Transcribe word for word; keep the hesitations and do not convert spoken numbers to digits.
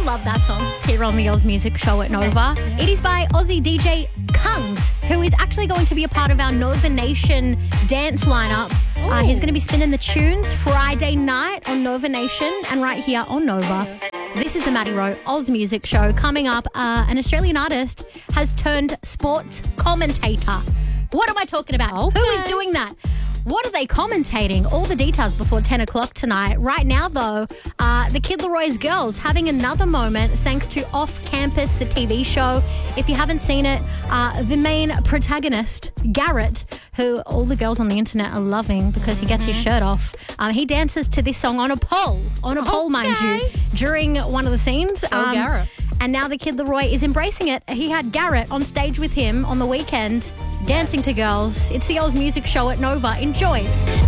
love that song here on the Oz Music Show at Nova. Yeah. It is by Aussie D J Kungs, who is actually going to be a part of our Nova Nation dance lineup. Uh, he's going to be spinning the tunes Friday night on Nova Nation and right here on Nova. This is the Maddie Rowe Oz Music Show. Coming up, uh, an Australian artist has turned sports commentator. What am I talking about? Okay. Who is doing that? What are they commentating? All the details before ten o'clock tonight. Right now, though, uh, the Kid Leroy's Girls having another moment thanks to Off Campus, the T V show. If you haven't seen it, uh, the main protagonist, Garrett, who all the girls on the internet are loving because he gets mm-hmm. his shirt off, um, he dances to this song on a pole, on a okay. pole, mind you, during one of the scenes. Oh, um, Garrett. And now the Kid Leroy is embracing it. He had Garrett on stage with him on the weekend, dancing to girls. It's the Oz Music Show at Nova. Enjoy.